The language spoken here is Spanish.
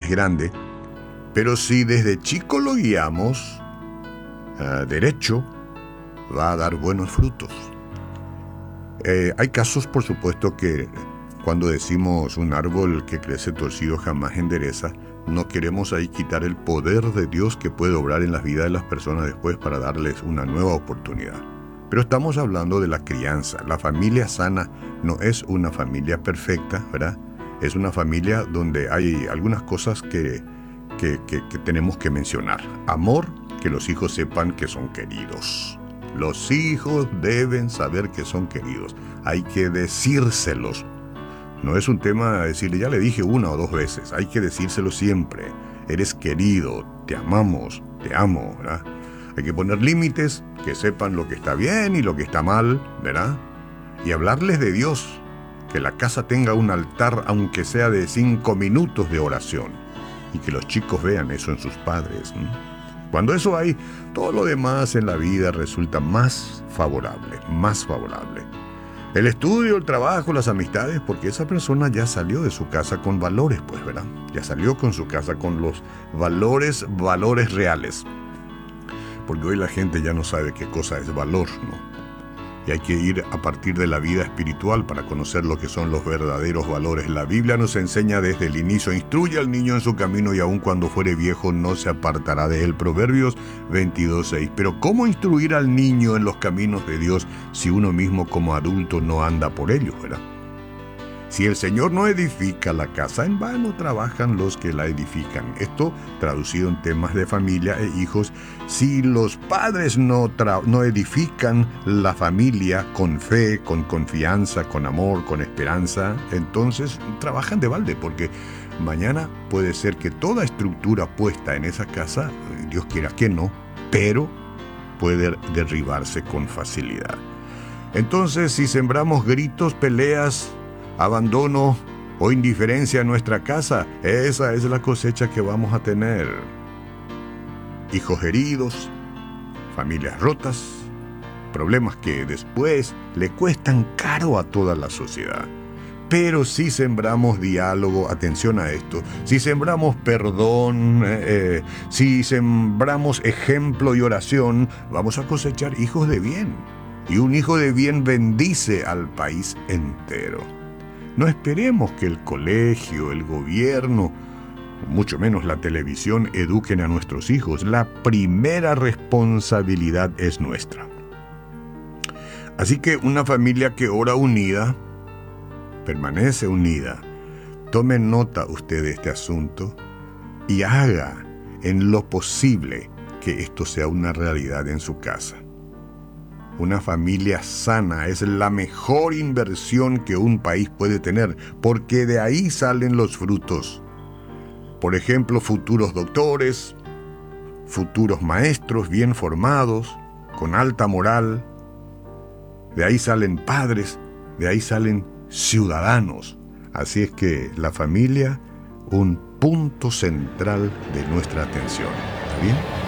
grande, pero si desde chico lo guiamos derecho, va a dar buenos frutos. Hay casos, por supuesto, que cuando decimos un árbol que crece torcido jamás endereza, no queremos ahí quitar el poder de Dios que puede obrar en las vidas de las personas después para darles una nueva oportunidad. Pero estamos hablando de la crianza. La familia sana no es una familia perfecta, ¿verdad? Es una familia donde hay algunas cosas que tenemos que mencionar. Amor, que los hijos sepan que son queridos. Los hijos deben saber que son queridos. Hay que decírselos. No es un tema de decirle, ya le dije una o dos veces. Hay que decírselo siempre. Eres querido, te amamos, te amo, ¿verdad? Hay que poner límites, que sepan lo que está bien y lo que está mal, ¿verdad? Y hablarles de Dios. Que la casa tenga un altar, aunque sea de 5 minutos de oración. Y que los chicos vean eso en sus padres, ¿no? Cuando eso hay, todo lo demás en la vida resulta más favorable, más favorable. El estudio, el trabajo, las amistades, porque esa persona ya salió de su casa con valores, pues, ¿verdad? Ya salió con su casa con los valores reales. Porque hoy la gente ya no sabe qué cosa es valor, ¿no? Y hay que ir a partir de la vida espiritual para conocer lo que son los verdaderos valores. La Biblia nos enseña desde el inicio: instruye al niño en su camino y aun cuando fuere viejo no se apartará de él. Proverbios 22:6. Pero ¿cómo instruir al niño en los caminos de Dios si uno mismo como adulto no anda por ellos, ¿verdad? Si el Señor no edifica la casa, en vano trabajan los que la edifican. Esto traducido en temas de familia e hijos. Si los padres no edifican la familia con fe, con confianza, con amor, con esperanza, entonces trabajan de balde, porque mañana puede ser que toda estructura puesta en esa casa, Dios quiera que no, pero puede derribarse con facilidad. Entonces, si sembramos gritos, peleas, abandono o indiferencia en nuestra casa, esa es la cosecha que vamos a tener. Hijos heridos, familias rotas, problemas que después le cuestan caro a toda la sociedad. Pero si sembramos diálogo, atención a esto, si sembramos perdón, si sembramos ejemplo y oración, vamos a cosechar hijos de bien. Y un hijo de bien bendice al país entero. No esperemos que el colegio, el gobierno, mucho menos la televisión, eduquen a nuestros hijos. La primera responsabilidad es nuestra. Así que una familia que ora unida, permanece unida. Tome nota usted de este asunto y haga en lo posible que esto sea una realidad en su casa. Una familia sana es la mejor inversión que un país puede tener, porque de ahí salen los frutos. Por ejemplo, futuros doctores, futuros maestros bien formados, con alta moral. De ahí salen padres, de ahí salen ciudadanos. Así es que la familia, un punto central de nuestra atención. ¿Está bien?